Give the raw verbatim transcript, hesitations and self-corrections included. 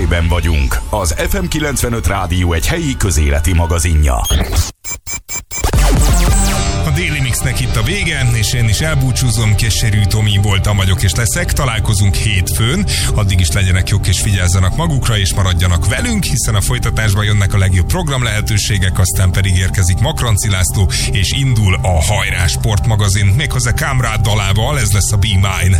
Helyben vagyunk. Az ef em kilencvenöt Rádió egy helyi közéleti magazinja. A Déli Mixnek itt a vége, és én is elbúcsúzom. Keserű Tomi voltam, vagyok és leszek. Találkozunk hétfőn. Addig is legyenek jók és vigyázzanak magukra, és maradjanak velünk, hiszen a folytatásban jönnek a legjobb program lehetőségek, aztán pedig érkezik Makranci László, és indul a Hajrá sportmagazin, méghozzá Kámrád dalával. Ez lesz a Be Mine.